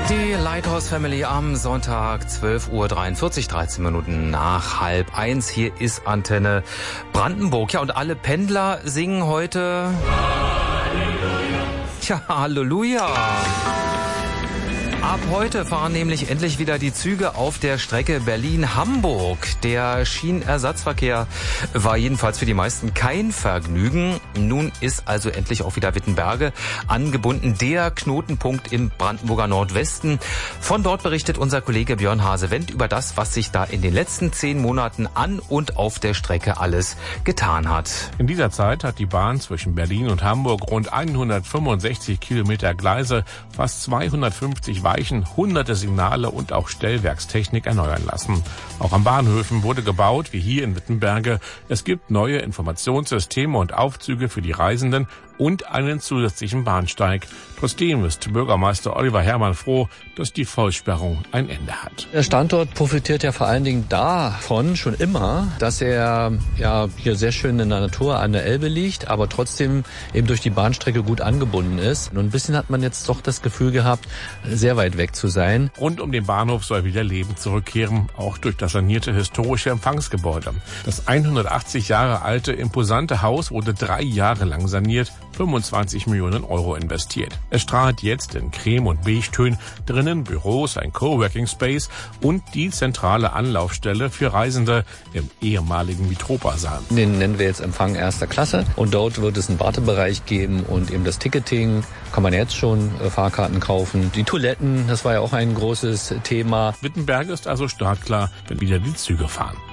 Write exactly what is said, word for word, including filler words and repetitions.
Die Lighthouse Family am Sonntag, zwölf Uhr dreiundvierzig, dreizehn Minuten nach halb eins. Hier ist Antenne Brandenburg. Ja, und alle Pendler singen heute Halleluja. Tja, Halleluja. Ab heute fahren nämlich endlich wieder die Züge auf der Strecke Berlin-Hamburg. Der Schienenersatzverkehr war jedenfalls für die meisten kein Vergnügen. Nun ist also endlich auch wieder Wittenberge angebunden, der Knotenpunkt im Brandenburger Nordwesten. Von dort berichtet unser Kollege Björn Hase-Wendt über das, was sich da in den letzten zehn Monaten an und auf der Strecke alles getan hat. In dieser Zeit hat die Bahn zwischen Berlin und Hamburg rund hundertfünfundsechzig Kilometer Gleise, fast zweihundertfünfzig Weichen, hunderte Signale und auch Stellwerkstechnik erneuern lassen. Auch an Bahnhöfen wurde gebaut, wie hier in Wittenberge. Es gibt neue Informationssysteme und Aufzüge für die Reisenden und einen zusätzlichen Bahnsteig. Trotzdem ist Bürgermeister Oliver Herrmann froh, dass die Vollsperrung ein Ende hat. Der Standort profitiert ja vor allen Dingen davon schon immer, dass er ja hier sehr schön in der Natur an der Elbe liegt, aber trotzdem eben durch die Bahnstrecke gut angebunden ist. Und ein bisschen hat man jetzt doch das Gefühl gehabt, sehr weit weg zu sein. Rund um den Bahnhof soll wieder Leben zurückkehren, auch durch das sanierte historische Empfangsgebäude. Das hundertachtzig Jahre alte, imposante Haus wurde drei Jahre lang saniert, fünfundzwanzig Millionen Euro investiert. Es strahlt jetzt in Creme- und Beige-Tönen, drinnen Büros, ein Coworking Space und die zentrale Anlaufstelle für Reisende im ehemaligen Mitropa-Saal. Den nennen wir jetzt Empfang erster Klasse und dort wird es einen Wartebereich geben und eben das Ticketing, kann man jetzt schon äh, Fahrkarten kaufen. Die Toiletten, das war ja auch ein großes Thema. Wittenberge ist also startklar, wenn wieder die Züge fahren.